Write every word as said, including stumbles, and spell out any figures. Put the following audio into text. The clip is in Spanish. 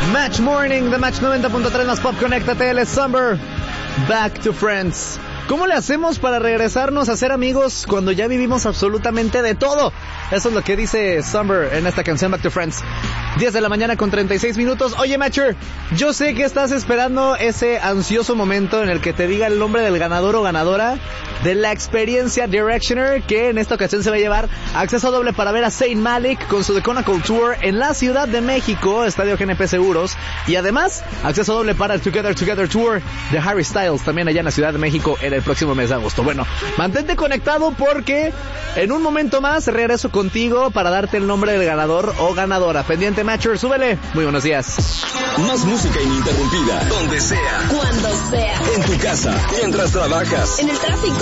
Match Morning de Match noventa punto tres más Pop, conéctate, él es Summer. Back to Friends. ¿Cómo le hacemos para regresarnos a ser amigos cuando ya vivimos absolutamente de todo? Eso es lo que dice Summer en esta canción Back to Friends. diez de la mañana con treinta y seis minutos. Oye, Matcher, yo sé que estás esperando ese ansioso momento en el que te diga el nombre del ganador o ganadora de la experiencia Directioner, que en esta ocasión se va a llevar acceso doble para ver a Zayn Malik con su The Chronicle Tour en la Ciudad de México, Estadio G N P Seguros, y además acceso doble para el Together Together Tour de Harry Styles, también allá en la Ciudad de México en el próximo mes de agosto. Bueno, mantente conectado porque en un momento más regreso contigo para darte el nombre del ganador o ganadora. Pendiente, Matcher, súbele. Muy buenos días. Más música ininterrumpida, donde sea, cuando sea, en tu casa, mientras trabajas, en el tráfico,